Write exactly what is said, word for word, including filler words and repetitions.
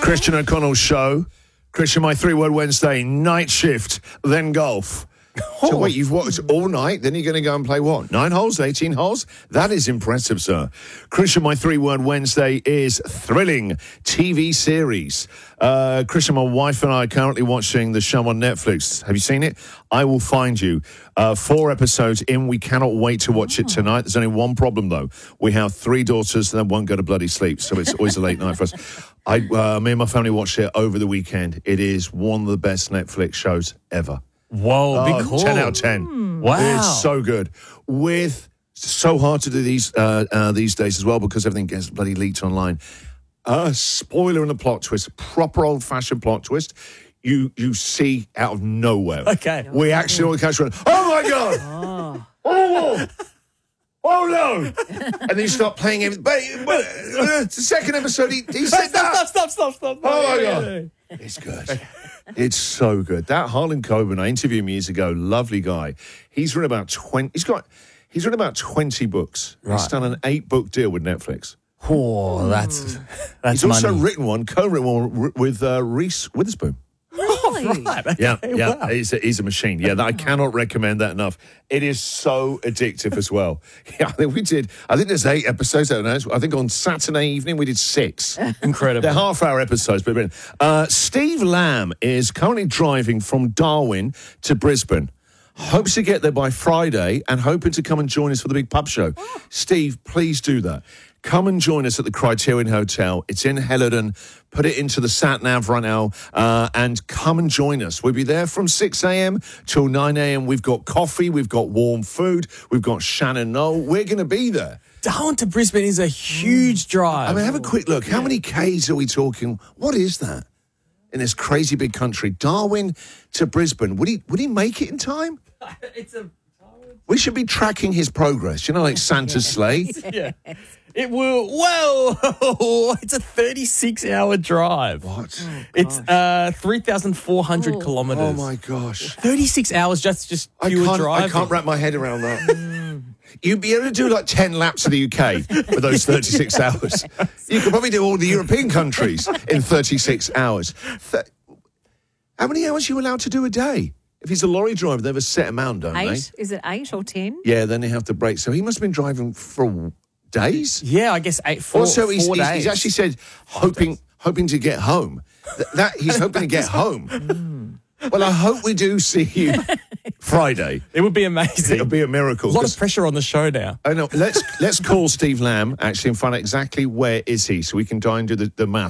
Christian O'Connell's show. Christian, my three-word Wednesday, night shift, then golf. So wait, you've watched all night, then you're going to go and play what? Nine holes, eighteen holes? That is impressive, sir. Christian, my three-word Wednesday is thrilling T V series. Uh, Christian, my wife and I are currently watching the show on Netflix. Have you seen it? I Will Find You. Uh, four episodes in. We cannot wait to watch it tonight. There's only one problem, though. We have three daughters that won't go to bloody sleep, so it's always a late night for us. I, uh, me and my family watched it over the weekend. It is one of the best Netflix shows ever. Whoa, oh, big call. ten out of ten. Wow. It's so good. With so hard to do these uh, uh, these days as well because everything gets bloody leaked online. Uh, spoiler and a plot twist, proper old-fashioned plot twist. You you see out of nowhere. Okay. We actually on the couch went, oh my God! Oh, oh, oh no! And then you start playing it. But, but uh, the second episode, he, he said Stop, that. stop, stop, stop, stop. Oh my God. It's good. It's so good. That Harlan Coben, I interviewed him years ago, lovely guy. He's written about twenty. He's got. He's written about twenty books. Right. He's done an eight-book deal with Netflix. Oh, that's that's He's also money. written one, co-written one with uh, Reese Witherspoon. Really? Right, okay, Yeah, yeah, wow. he's, a, he's a machine. Yeah, that, I cannot recommend that enough. It is so addictive as well. Yeah, I think we did. I think there's eight episodes. I don't know. I think on Saturday evening we did six. Incredible. They're half-hour episodes, but brilliant. Uh, Steve Lamb is currently driving from Darwin to Brisbane. Hopes to get there by Friday and hoping to come and join us for the big pub show. Oh. Steve, please do that. Come and join us at the Criterion Hotel. It's in Hellerden. Put it into the sat-nav right now uh, and come and join us. We'll be there from six a.m. till nine a.m. We've got coffee. We've got warm food. We've got Shannon Knoll. We're going to be there. Darwin to Brisbane is a huge drive. I mean, have a quick look. How many Ks are we talking? What is that in this crazy big country? Darwin to Brisbane. Would he, would he make it in time? It's a... We should be tracking his progress. You know, like Santa's sleigh. Yeah. It will. Whoa! It's a thirty-six hour drive. What? Oh, it's uh, three thousand four hundred Oh. kilometres. Oh, my gosh. thirty-six hours just, just I pure can't, driving. I can't wrap my head around that. You'd be able to do like ten laps of the U K for those thirty-six hours. You could probably do all the European countries in thirty-six hours. Th- How many hours are you allowed to do a day? If he's a lorry driver, they have a set amount, don't Eight? Is it eight or ten? they? Yeah, then they have to break. So he must have been driving for days. Yeah, I guess eight, four, Also, he's, four he's, days. he's actually said hoping hoping to get home. Th- that he's hoping to get home. Well, I hope we do see you Friday. It would be amazing. It'll be a miracle. A lot 'cause- of pressure on the show now. I know. Let's let's call Steve Lamb actually and find out exactly where is he, so we can try and do the, the math.